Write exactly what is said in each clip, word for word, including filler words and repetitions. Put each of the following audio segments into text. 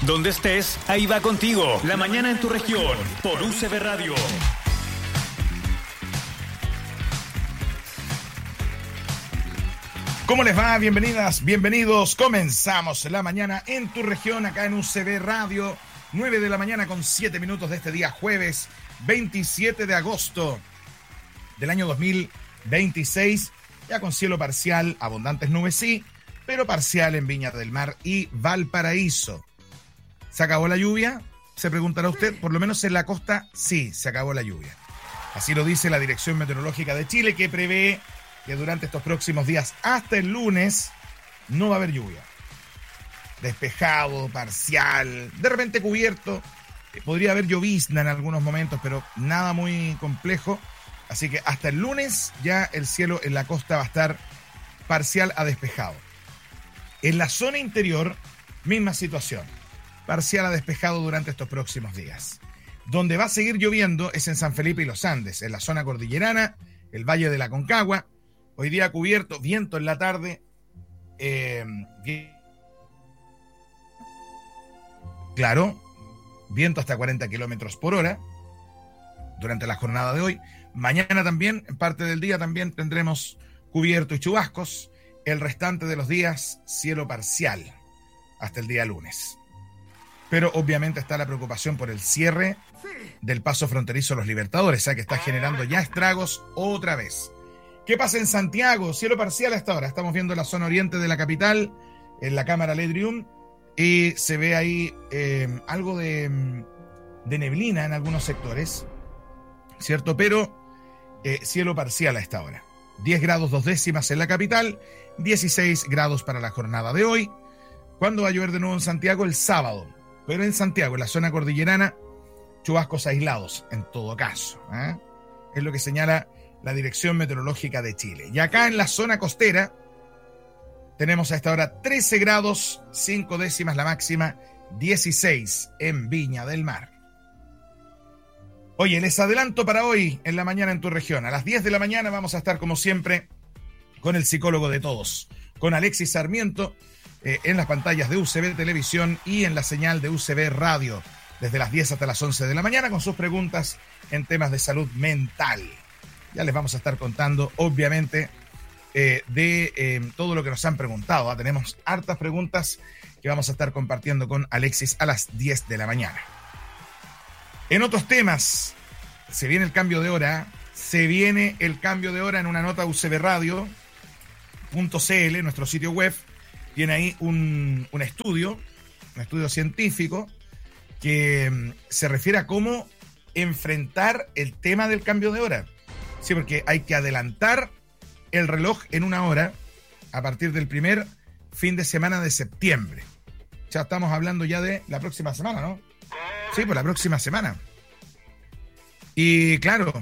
Donde estés, ahí va contigo. La mañana en tu región, por U C B Radio. ¿Cómo les va? Bienvenidas, bienvenidos. Comenzamos la mañana en tu región, acá en U C B Radio. nueve de la mañana con siete minutos de este día jueves veintisiete de agosto del año dos mil veintiséis. Ya con cielo parcial, abundantes nubes sí, pero parcial en Viña del Mar y Valparaíso. ¿Se acabó la lluvia? Se preguntará usted. Por lo menos en la costa, sí, se acabó la lluvia. Así lo dice la Dirección Meteorológica de Chile, que prevé que durante estos próximos días, hasta el lunes, no va a haber lluvia. Despejado, parcial, de repente cubierto. Podría haber llovizna en algunos momentos, pero nada muy complejo. Así que hasta el lunes ya el cielo en la costa va a estar parcial a despejado. En la zona interior, misma situación. Parcial a despejado durante estos próximos días. Donde va a seguir lloviendo es en San Felipe y Los Andes, en la zona cordillerana, el Valle de la Aconcagua. Hoy día cubierto, viento en la tarde. Eh, claro, viento hasta cuarenta kilómetros por hora durante la jornada de hoy. Mañana también, en parte del día también tendremos cubierto y chubascos. El restante de los días, cielo parcial hasta el día lunes. Pero obviamente está la preocupación por el cierre del paso fronterizo Los Libertadores, ¿eh? Que está generando ya estragos otra vez. ¿Qué pasa en Santiago? Cielo parcial hasta ahora. Estamos viendo la zona oriente de la capital, en la cámara Ledrium, y se ve ahí eh, algo de, de neblina en algunos sectores, ¿cierto? Pero eh, cielo parcial a esta hora. diez grados dos décimas en la capital, dieciséis grados para la jornada de hoy. ¿Cuándo va a llover de nuevo en Santiago? El sábado. Pero en Santiago, en la zona cordillerana, chubascos aislados en todo caso, ¿eh? Es lo que señala la Dirección Meteorológica de Chile. Y acá en la zona costera tenemos a esta hora trece grados, cinco décimas la máxima, dieciséis en Viña del Mar. Oye, les adelanto para hoy en la mañana en tu región. A las diez de la mañana vamos a estar como siempre con el psicólogo de todos, con Alexis Sarmiento, eh, en las pantallas de U C B Televisión y en la señal de U C B Radio, desde las diez hasta las once de la mañana, con sus preguntas en temas de salud mental. Ya les vamos a estar contando, obviamente, eh, de eh, todo lo que nos han preguntado, ¿eh? Tenemos hartas preguntas que vamos a estar compartiendo con Alexis a las diez de la mañana. En otros temas, se viene el cambio de hora, se viene el cambio de hora en una nota U C B Radio punto c l, nuestro sitio web, tiene ahí un, un estudio, un estudio científico, que um, se refiere a cómo enfrentar el tema del cambio de hora. Sí, porque hay que adelantar el reloj en una hora a partir del primer fin de semana de septiembre. Ya estamos hablando ya de la próxima semana, ¿no? Sí, pues la próxima semana. Y claro,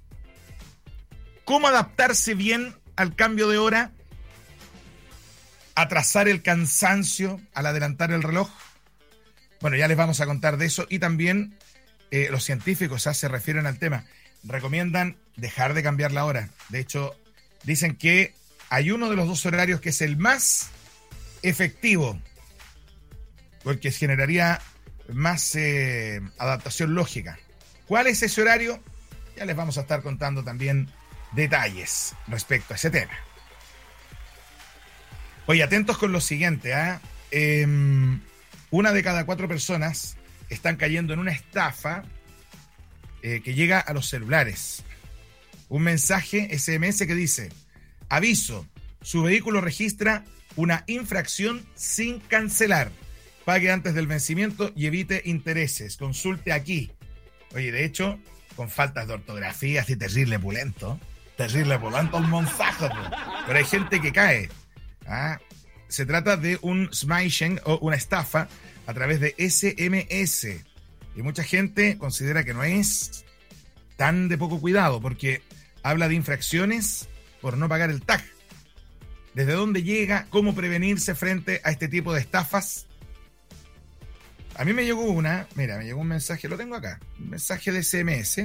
¿cómo adaptarse bien al cambio de hora? ¿Atrasar el cansancio al adelantar el reloj? Bueno, ya les vamos a contar de eso. Y también eh, los científicos ya se refieren al tema. Recomiendan dejar de cambiar la hora. De hecho, dicen que hay uno de los dos horarios que es el más efectivo, porque generaría más eh, adaptación lógica. ¿Cuál es ese horario? Ya les vamos a estar contando también detalles respecto a ese tema. Oye, atentos con lo siguiente, ¿eh? Eh, una de cada cuatro personas están cayendo en una estafa eh, que llega a los celulares. Un mensaje S M S que dice: aviso, su vehículo registra una infracción sin cancelar. Pague antes del vencimiento y evite intereses. Consulte aquí. Oye, de hecho, con faltas de ortografía, así terrible pulento. Terrible pulento el mensaje. Pero hay gente que cae. Ah, se trata de un smishing o una estafa a través de S M S. Y mucha gente considera que no es tan de poco cuidado, porque habla de infracciones por no pagar el tag. ¿Desde dónde llega? ¿Cómo prevenirse frente a este tipo de estafas? A mí me llegó una, mira, me llegó un mensaje, lo tengo acá, un mensaje de S M S,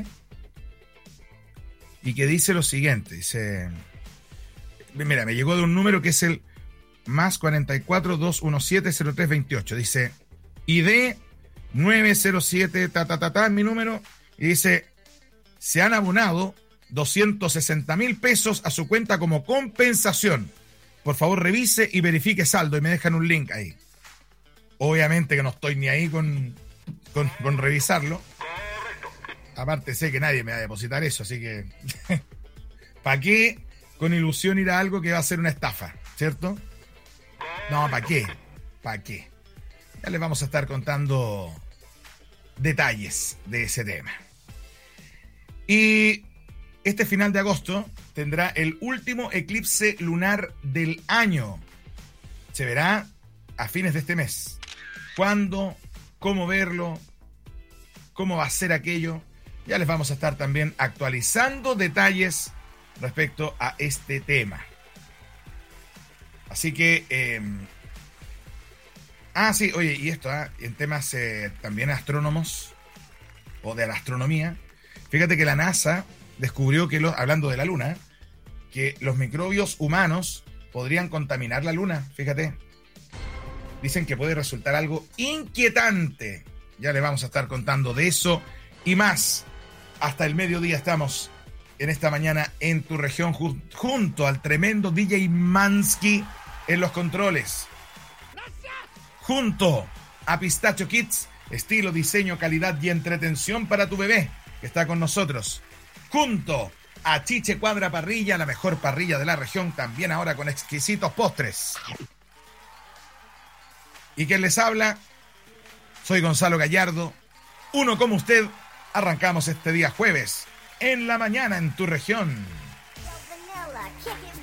y que dice lo siguiente, dice, mira, me llegó de un número que es el más cuarenta y cuatro, doscientos diecisiete, cero tres veintiocho, dice, I D nueve cero siete, ta, ta, ta, ta, mi número, y dice, se han abonado doscientos sesenta mil pesos a su cuenta como compensación. Por favor, revise y verifique saldo y me dejan un link ahí. Obviamente que no estoy ni ahí con, con, con revisarlo. Aparte sé que nadie me va a depositar eso, así que ¿para qué con ilusión ir a algo que va a ser una estafa? ¿Cierto? No, ¿para qué? ¿Para qué? Ya les vamos a estar contando detalles de ese tema. Y este final de agosto tendrá el último eclipse lunar del año. Se verá a fines de este mes. ¿Cuándo? ¿Cómo verlo? ¿Cómo va a ser aquello? Ya les vamos a estar también actualizando detalles respecto a este tema. Así que... Eh, ah, sí, oye, y esto, ¿eh? En temas eh, también astrónomos o de la astronomía. Fíjate que la NASA descubrió que, lo, hablando de la Luna, que los microbios humanos podrían contaminar la Luna. Fíjate. Dicen que puede resultar algo inquietante. Ya les vamos a estar contando de eso y más. Hasta el mediodía estamos en esta mañana en tu región ju- junto al tremendo D J Mansky en los controles. Junto a Pistacho Kids, estilo, diseño, calidad y entretención para tu bebé, que está con nosotros. Junto a Chiche Cuadra Parrilla, la mejor parrilla de la región, también ahora con exquisitos postres. Y quien les habla, soy Gonzalo Gallardo, uno como usted. Arrancamos este día jueves, en la mañana en tu región.